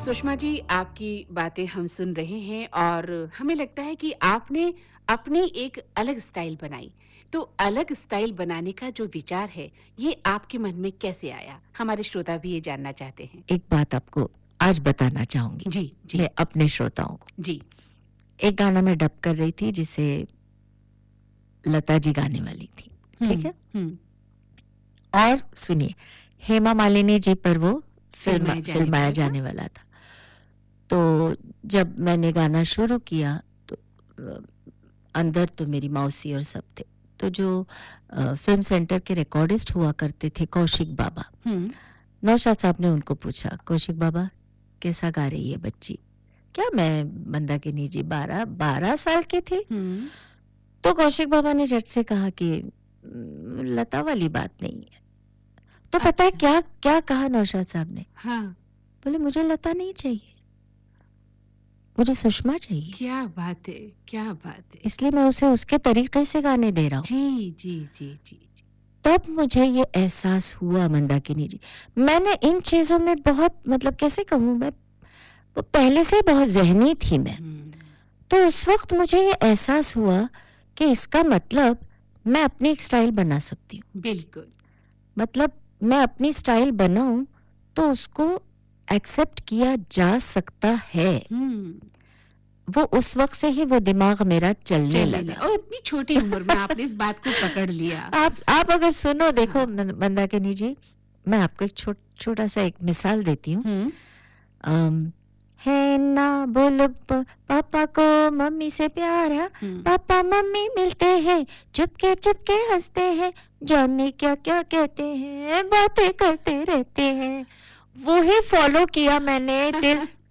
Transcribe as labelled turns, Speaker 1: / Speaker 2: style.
Speaker 1: सुषमा जी, आपकी बातें हम सुन रहे हैं और हमें लगता है कि आपने अपनी एक अलग स्टाइल बनाई। तो अलग स्टाइल बनाने का जो विचार है, ये आपके मन में कैसे आया? हमारे श्रोता भी ये जानना चाहते हैं।
Speaker 2: एक बात आपको आज बताना चाहूंगी
Speaker 1: जी, जी,
Speaker 2: मैं अपने श्रोताओं को।
Speaker 1: जी।
Speaker 2: एक गाना मैं डब कर रही थी जिसे लता जी गाने वाली थी, ठीक है। और सुनिए, हेमा मालिनी जी पर वो फिल्माया जाने वाला था। तो जब मैंने गाना शुरू किया तो अंदर तो मेरी मौसी और सब थे। तो जो फिल्म सेंटर के रिकॉर्डिस्ट हुआ करते थे, कौशिक बाबा, नौशाद साहब ने उनको पूछा, कौशिक बाबा कैसा गा रही है बच्ची? क्या मैं मंदाकिनी जी 12 साल के थे। तो कौशिक बाबा ने झट से कहा कि लता वाली बात नहीं है। तो पता है क्या क्या कहा नौशाद साहब ने?
Speaker 1: हाँ।
Speaker 2: बोले मुझे लता नहीं चाहिए, मुझे सुषमा चाहिए।
Speaker 1: क्या बात है, क्या बात है।
Speaker 2: इसलिए मैं उसे उसके तरीके से गाने दे रहा हूँ।
Speaker 1: जी, जी, जी, जी, जी।
Speaker 2: तब मुझे ये एहसास हुआ मंदाकिनी जी, मैंने इन चीजों में बहुत, मतलब कैसे कहूँ, मैं पहले से बहुत ज़हनी थी मैं। तो उस वक्त मुझे ये एहसास हुआ कि इसका मतलब मैं अपनी एक स्टाइल बना सकती हूँ।
Speaker 1: बिल्कुल।
Speaker 2: मतलब मैं अपनी स्टाइल बनाऊं तो उसको एक्सेप्ट किया जा सकता है। वो उस वक्त से ही वो दिमाग मेरा चलने लगा।
Speaker 1: और इतनी छोटी उम्र में आपने इस बात को पकड़ लिया।
Speaker 2: आप अगर सुनो, देखो मंदाकिनी जी, मैं आपको एक छोटा सा एक मिसाल देती हूँ। है ना बोलो पापा को मम्मी से प्यारा, पापा मम्मी मिलते हैं, चुपके चुपके हंसते हैं, जाने क्या क्या कहते हैं, बातें करते रहते हैं। वो ही फॉलो किया मैंने